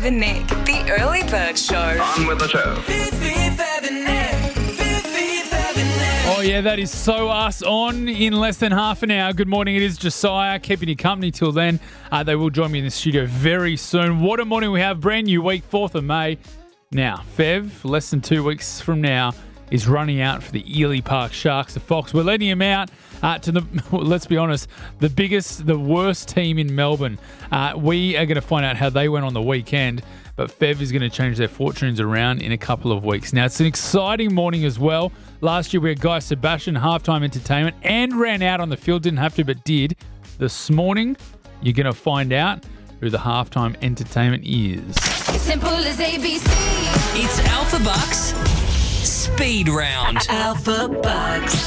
Fev and Nick, the Early Bird Show. On with the show. Oh, yeah, that is so us on in less than half an hour. Good morning. It is Josiah keeping you company till then. They will join me in the studio very soon. What a morning we have. Brand new week, 4th of May. Now, Fev, less than 2 weeks from now, is running out for the Ely Park Sharks, the Fox. We're letting him out to the, let's be honest, the worst team in Melbourne. We are going to find out how they went on the weekend, but Fev is going to change their fortunes around in a couple of weeks. Now, it's an exciting morning as well. Last year, we had Guy Sebastian, halftime entertainment, and ran out on the field. Didn't have to, but did. This morning, you're going to find out who the halftime entertainment is. Simple as ABC. It's Alpha Bucks Speed Round. Alpha Bucks.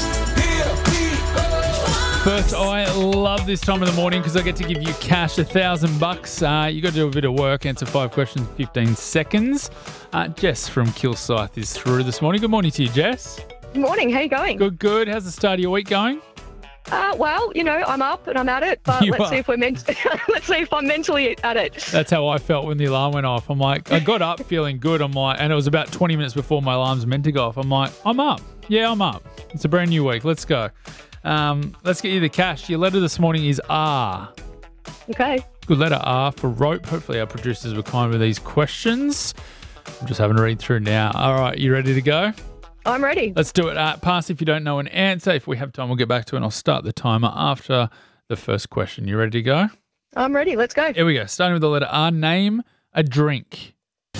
First, I love this time of the morning because I get to give you cash, $1,000. You got to do a bit of work, answer 5 questions in 15 seconds. Jess from Kilsyth is through this morning. Good morning to you, Jess. Good morning. How you going? Good. How's the start of your week going? Well, I'm up and I'm at it, but let's see if I'm mentally at it. That's how I felt when the alarm went off. I'm like, I got up feeling good. I'm like, and it was about 20 minutes before my alarm's meant to go off. I'm like, I'm up. Yeah, I'm up. It's a brand new week. Let's go. Let's get you the cash. Your letter this morning is R. Okay. Good letter R for rope. Hopefully our producers were kind with these questions. I'm just having to read through now. All right, you ready to go? I'm ready. Let's do it. Pass if you don't know an answer. If we have time, we'll get back to it, and I'll start the timer after the first question. You ready to go? I'm ready. Let's go. Here we go. Starting with the letter R. Name a drink.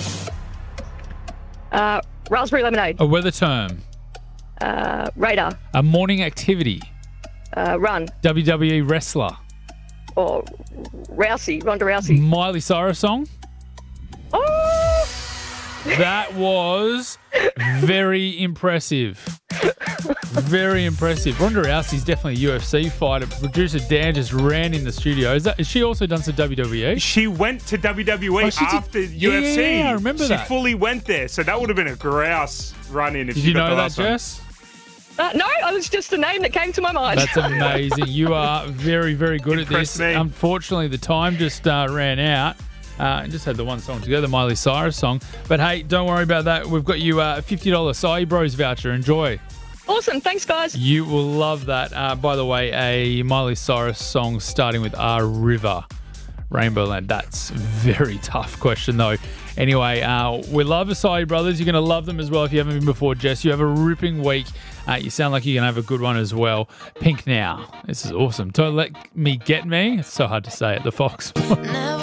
Raspberry lemonade. A weather term. Radar. A morning activity. Run. WWE wrestler. Or Rousey. Ronda Rousey. Miley Cyrus song. Oh! That was very impressive. Very impressive. Ronda Rousey's definitely a UFC fighter. Producer Dan just ran in the studio. Has she also done some WWE? She went to WWE after UFC. Yeah, I remember that. She fully went there, so that would have been a grouse run-in if Did she you got know the that, last one. Jess? No, it was just a name that came to my mind. That's amazing. You are very, very good at this. Me. Unfortunately, the time just ran out. Just had the one song together, Miley Cyrus song. But hey, don't worry about that. We've got you a $50 Sai Bros voucher. Enjoy. Awesome. Thanks, guys. You will love that. By the way, a Miley Cyrus song starting with R River, Rainbow Land. That's a very tough question, though. Anyway, we love Acai Brothers. You're going to love them as well if you haven't been before, Jess. You have a ripping week. You sound like you're going to have a good one as well. Pink Now. This is awesome. Don't Let Me Get Me. It's so hard to say at the Fox.